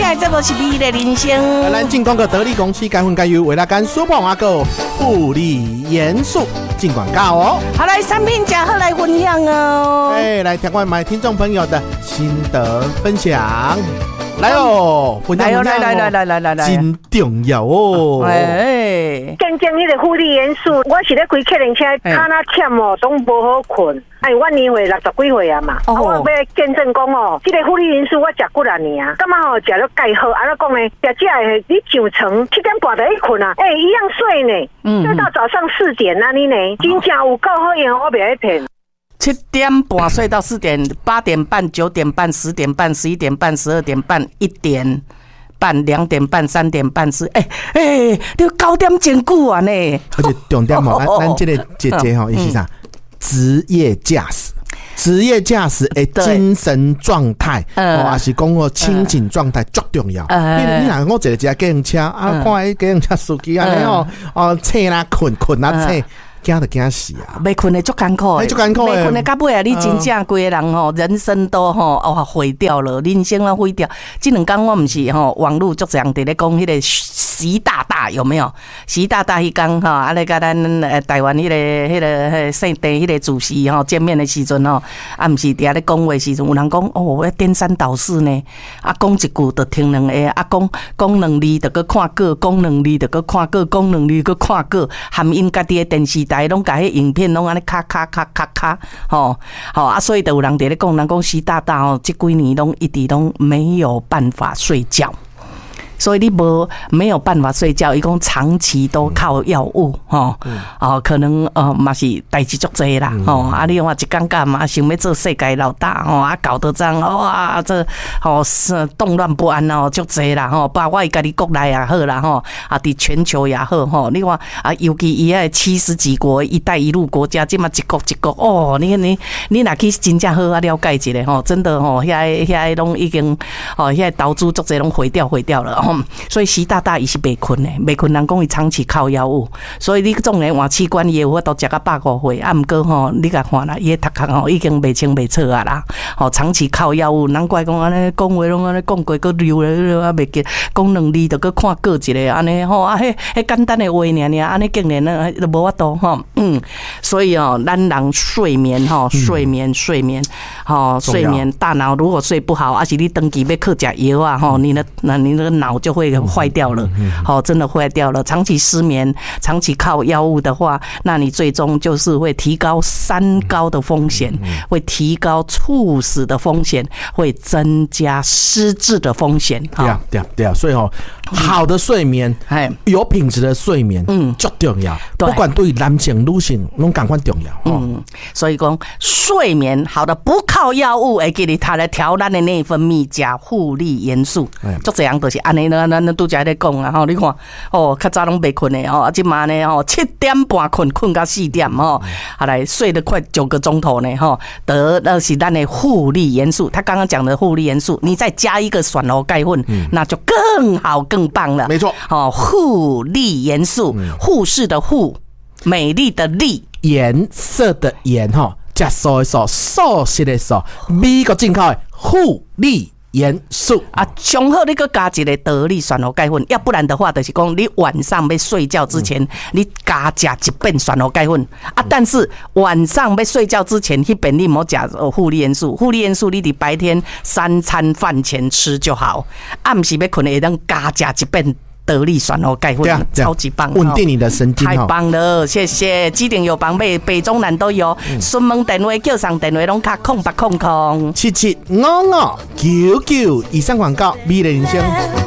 的这部是美丽人生。 咱进广告得力公司该分该优，为了干super华购护理严肃进广告哦。 好，来产品假好来分享哦。 来听我们听众朋友的心得分享。来哦， 来真重要哦！ 见证迄个护理元素，我是咧开客人车，脚那忝哦，拢无好困。我年岁60几岁啊嘛，我要见证讲哦，这个护理元素我食几啊年啊，感觉吼食了介好，怎讲呢？食这个你上床7点半就去困啊，一样睡呢，睡到早上4点啊，你呢，真正有够好用，我袂爱骗。 7点半睡到4点，8点半、9点半、10点半、11点半、12点半、1点半、2点半、3点半是，你9点真久啊呢！ 而且重点哦，咱这个姐姐吼，伊是啥？职业驾驶。职业驾驶的精神状态，还是讲个清醒状态足重要。你若我坐一架计程车啊，看迄计程车司机安尼醒啦困啦醒。惊就惊死啊！ 没困的足艰苦的， 足艰苦的。 没困的到尾啊，你真正规个人吼，人生都毁掉了，人生都毁掉。这2天我不是网络足侪人伫咧讲迄个习大大有没有？习大大迄天啊，咧甲咱台湾迄个圣地迄个主席见面的时阵啊，不是伫咧讲话时阵，有人讲我颠三倒四呢，讲一句就听2个，讲2字就搁看过，讲2字就搁看过，讲2字搁看过，含因家己的电视台拢甲迄影片拢安尼咔，所以就有人伫咧讲，人讲习大大这几年拢一直拢没有办法睡觉。所以你没有办法睡觉，伊讲长期都靠药物可能嘛是代志足多啦你话一感觉嘛想要做世界老大搞得这样哇这是动乱不安足多啦包括家己国内也好啦伫全球也好你看尤其伊个70几国一带一路国家，这么一国一国你若去真正好了解一下真的遐拢已经遐投资足多拢毁掉了。所以习大大伊是袂困的，袂困人讲伊长期靠药物，所以你总连换器官也有法度食到150岁，不过你甲看啦，伊头壳已经袂清袂楚啊啦，长期靠药物，难怪讲安尼讲话拢安尼讲过，搁溜咧啊袂记，讲2字就搁看过一个安尼迄简单的话尔，安尼竟然都无法度所以咱人睡眠大脑如果睡不好，而且你长期要靠食药啊你那个脑就会坏掉了，真的坏掉了。长期失眠，长期靠药物的话，那你最终就是会提高3高的风险，会提高猝死的风险，会增加失智的风险。 对啊，所以好的睡眠，有品质的睡眠，足重要。不管对男性、女性，拢同款重要。 所以讲睡眠好的不靠药物，会给你它来调咱的内分泌加护理元素，足这样就是安尼。咱拄才咧讲啊，你看较早拢袂困的即嘛呢7点半困到4点来睡得快9个钟头呢那是咱的护理元素。他刚刚讲的护理元素，你再加一个选猴钙粉，那就更好更棒了。 没错， 护理元素，护士的护，美丽的丽， 颜色的颜食素的素，素食的素，美国进口的护理元素上好你搁加一个得力选猴钙粉，要不然的话就是讲你晚上要睡觉之前，你加食1遍选猴钙粉但是晚上要睡觉之前，迄遍你莫食护理元素，护理元素你伫白天3餐饭前吃就好，暗时要困会当加食1遍。得力选猴钙粉超级棒， 稳定你的神经， 太棒了，谢谢。基鼎有防备，北中南都有。询问电话、叫上电话拢卡0800775599。 以上广告，美丽人生。